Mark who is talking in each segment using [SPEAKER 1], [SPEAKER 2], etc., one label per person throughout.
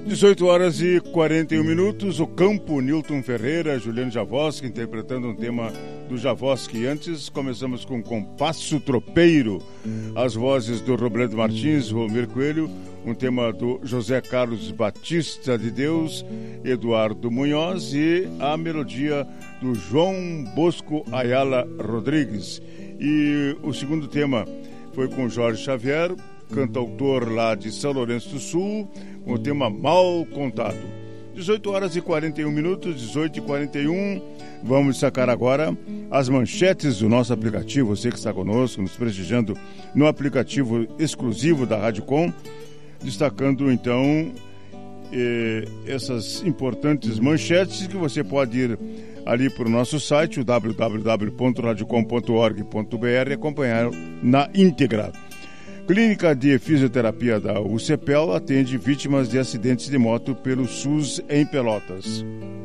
[SPEAKER 1] 18 horas e 41 minutos, o campo, Nilton Ferreira, Juliano Javoski, interpretando um tema do Javoski. Antes, começamos com Compasso Tropeiro, as vozes do Robledo Martins, Romir Coelho, um tema do José Carlos Batista de Deus, Eduardo Munhoz e a melodia do João Bosco Ayala Rodrigues. E o segundo tema foi com Jorge Xavier, cantautor lá de São Lourenço do Sul, com o tema Mal Contado. 18 horas e 41 minutos, 18 e 41. Vamos sacar agora as manchetes do nosso aplicativo. Você que está conosco, nos prestigiando no aplicativo exclusivo da Rádio Com, destacando então essas importantes manchetes que você pode ir ali para o nosso site, o www.radiocom.org.br, e acompanhar na íntegra. Clínica de Fisioterapia da UCPEL atende vítimas de acidentes de moto pelo SUS em Pelotas.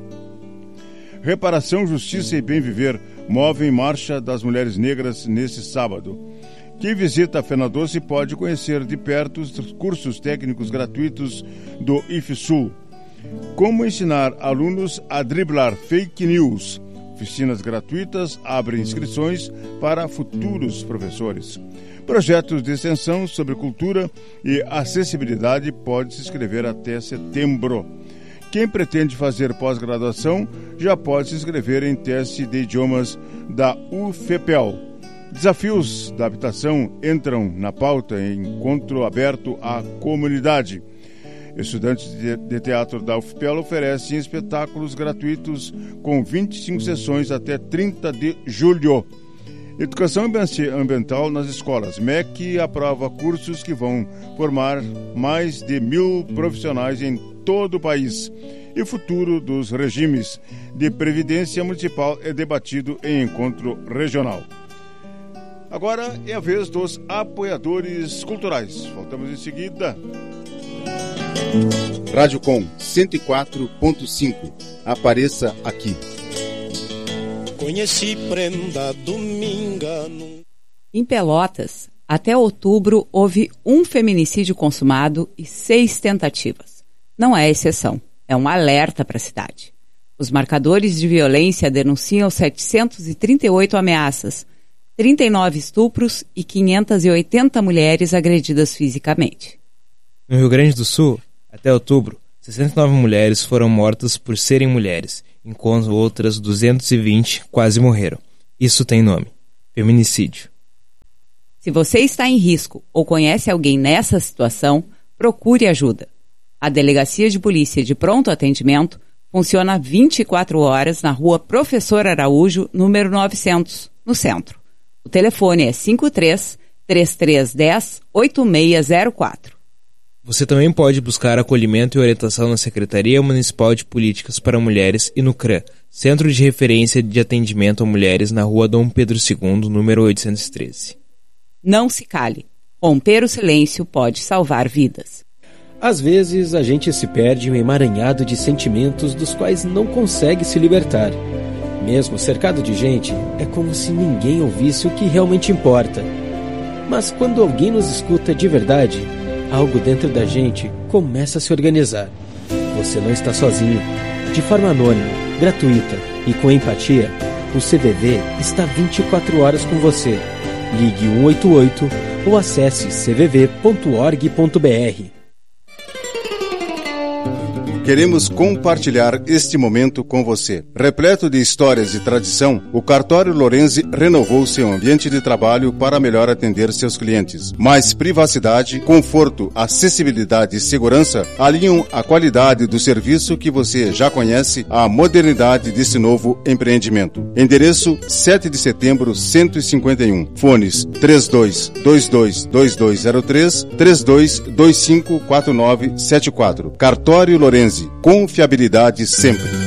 [SPEAKER 1] Reparação, Justiça e Bem Viver movem marcha das mulheres negras neste sábado. Quem visita a Fena Doce pode conhecer de perto os cursos técnicos gratuitos do IFSUL. Como ensinar alunos a driblar fake news. Oficinas gratuitas abrem inscrições para futuros professores. Projetos de extensão sobre cultura e acessibilidade pode se inscrever até setembro. Quem pretende fazer pós-graduação já pode se inscrever em teste de idiomas da UFPEL. Desafios da habitação entram na pauta em encontro aberto à comunidade. Estudantes de teatro da UFPEL oferecem espetáculos gratuitos com 25 sessões até 30 de julho. Educação ambiental nas escolas. MEC aprova cursos que vão formar mais de 1.000 profissionais em todo o país. E o futuro dos regimes de previdência municipal é debatido em encontro regional. Agora é a vez dos apoiadores culturais. Voltamos em seguida.
[SPEAKER 2] Rádio Com 104.5. Apareça aqui.
[SPEAKER 3] Conheci prenda dominga.
[SPEAKER 4] Em Pelotas, até outubro, houve um feminicídio consumado e 6 tentativas. Não é exceção, é um alerta para a cidade. Os marcadores de violência denunciam 738 ameaças, 39 estupros e 580 mulheres agredidas fisicamente.
[SPEAKER 5] No Rio Grande do Sul, até outubro, 69 mulheres foram mortas por serem mulheres, enquanto outras 220 quase morreram. Isso tem nome: feminicídio.
[SPEAKER 4] Se você está em risco ou conhece alguém nessa situação, procure ajuda. A Delegacia de Polícia de Pronto Atendimento funciona 24 horas na Rua Professor Araújo, número 900, no centro. O telefone é 53-3310-8604.
[SPEAKER 5] Você também pode buscar acolhimento e orientação na Secretaria Municipal de Políticas para Mulheres e no CRAM, Centro de Referência de Atendimento a Mulheres, na Rua Dom Pedro II, número 813.
[SPEAKER 4] Não se cale. Romper o silêncio pode salvar vidas.
[SPEAKER 6] Às vezes, a gente se perde em um emaranhado de sentimentos dos quais não consegue se libertar. Mesmo cercado de gente, é como se ninguém ouvisse o que realmente importa. Mas quando alguém nos escuta de verdade, algo dentro da gente começa a se organizar. Você não está sozinho. De forma anônima, gratuita e com empatia, o CVV está 24 horas com você. Ligue 188 ou acesse cvv.org.br.
[SPEAKER 2] Queremos compartilhar este momento com você. Repleto de histórias e tradição, o Cartório Lorenzi renovou seu ambiente de trabalho para melhor atender seus clientes. Mais privacidade, conforto, acessibilidade e segurança alinham a qualidade do serviço que você já conhece à modernidade desse novo empreendimento. Endereço 7 de setembro 151. Fones 32222203, 32254974. Cartório Lorenzi. Confiabilidade sempre.